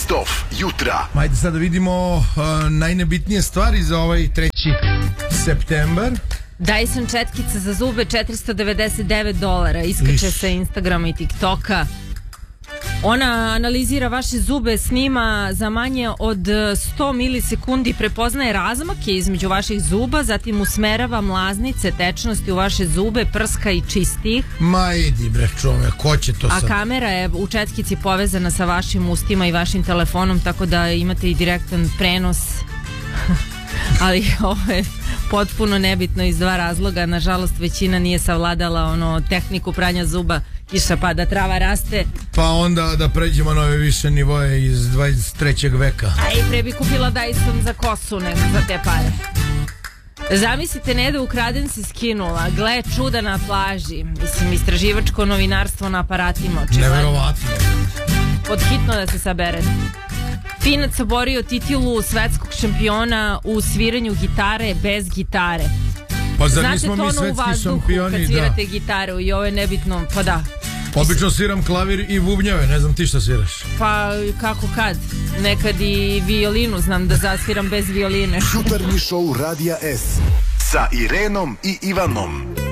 Best of jutra. Ajde sad da vidimo najnebitnije stvari za ovaj 3. septembar. Dyson četkica za zube $499, iskače sa Instagrama i TikToka. Ona analizira vaše zube, snima za manje od 100 milisekundi, prepoznaje razmake između vaših zuba, zatim usmerava mlaznice, tečnosti u vaše zube, prska i čisti ih. Ma idi bre čome, ko će to sad? A kamera je u četkici povezana sa vašim ustima i vašim telefonom, tako da imate i direktan prenos. Ali ovo je potpuno nebitno iz dva razloga. Nažalost, većina nije savladala tehniku pranja zuba. Kiša pada, trava raste. Pa onda da pređemo na ove više nivoje iz 23. veka. A i pre bi kupila Dyson za kosu nego za te pare. Zamislite, Neda ukraden se skinula. Gle čuda na plaži. Mislim, istraživačko novinarstvo na aparatima. Neverovatno. Podhitno da se saberete. Finac oborio titulu svetskog šampiona u sviranju gitare bez gitare. Pa zar znate nismo mi svetski šampioni? Kad svirate gitaru i ovo je nebitno, pa da. Obično sviram klavir i bubnjeve, ne znam ti šta sviraš. Pa kako kad? Nekad i violinu znam da zasviram bez violine. Jutarnji show Radija S sa Irenom i Ivanom.